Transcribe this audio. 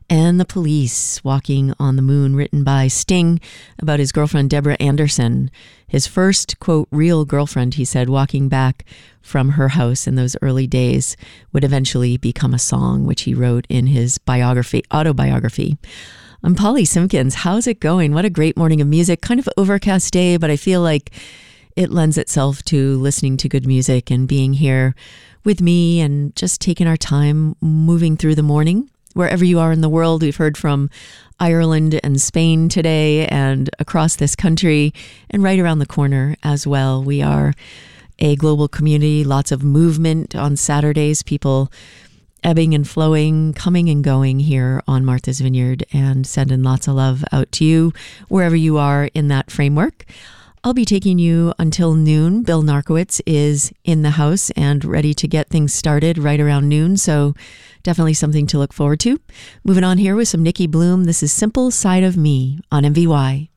And The Police, Walking on the Moon, written by Sting about his girlfriend Deborah Anderson. His first, quote, real girlfriend, he said, walking back from her house in those early days would eventually become a song, which he wrote in his autobiography. I'm Polly Simpkins. How's it going? What a great morning of music. Kind of overcast day, but I feel like it lends itself to listening to good music and being here with me and just taking our time moving through the morning. Wherever you are in the world, we've heard from Ireland and Spain today and across this country and right around the corner as well. We are a global community, lots of movement on Saturdays, people ebbing and flowing, coming and going here on Martha's Vineyard, and sending lots of love out to you wherever you are in that framework. I'll be taking you until noon. Bill Narkowitz is in the house and ready to get things started right around noon, so definitely something to look forward to. Moving on here with some Nikki Bloom. This is Simple Side of Me on MVY.